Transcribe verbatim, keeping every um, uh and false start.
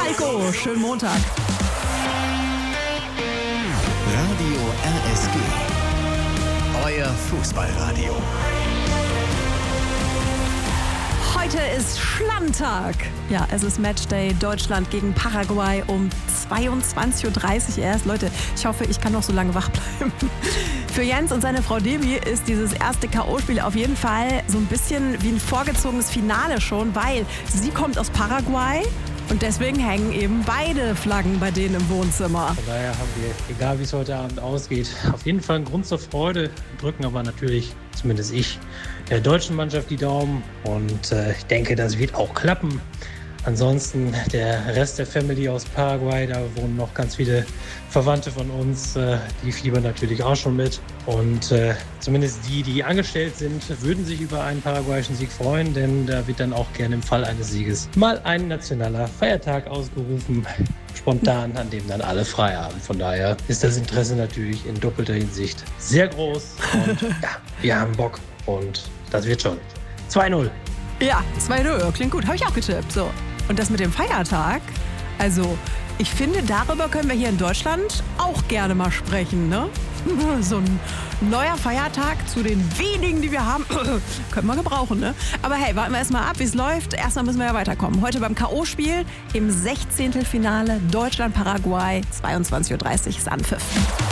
Rico, schönen Montag. Radio R S G. Euer Fußballradio. Heute ist Schlantag. Ja, es ist Matchday Deutschland gegen Paraguay um zweiundzwanzig Uhr dreißig erst. Leute, ich hoffe, ich kann noch so lange wach bleiben. Für Jens und seine Frau Debbie ist dieses erste K O-Spiel auf jeden Fall so ein bisschen wie ein vorgezogenes Finale schon, weil sie kommt aus Paraguay und deswegen hängen eben beide Flaggen bei denen im Wohnzimmer. Von daher haben wir, egal wie es heute Abend ausgeht, auf jeden Fall einen Grund zur Freude, drücken aber natürlich, zumindest ich, der deutschen Mannschaft die Daumen und äh, ich denke, das wird auch klappen. Ansonsten der Rest der Family aus Paraguay, da wohnen noch ganz viele Verwandte von uns, äh, die fiebern natürlich auch schon mit. Und äh, zumindest die, die angestellt sind, würden sich über einen paraguayischen Sieg freuen, denn da wird dann auch gerne im Fall eines Sieges mal ein nationaler Feiertag ausgerufen, spontan, an dem dann alle frei haben. Von daher ist das Interesse natürlich in doppelter Hinsicht sehr groß und ja, wir haben Bock und das wird schon. zwei null. Ja, zwei null, klingt gut, habe ich auch getippt. So. Und das mit dem Feiertag, also ich finde, darüber können wir hier in Deutschland auch gerne mal sprechen, ne? So ein neuer Feiertag zu den wenigen, die wir haben, können wir gebrauchen, ne? Aber hey, warten wir erstmal ab, wie es läuft. Erstmal müssen wir ja weiterkommen. Heute beim K O-Spiel im Sechzehntelfinale Deutschland-Paraguay, zweiundzwanzig Uhr dreißig ist Anpfiff.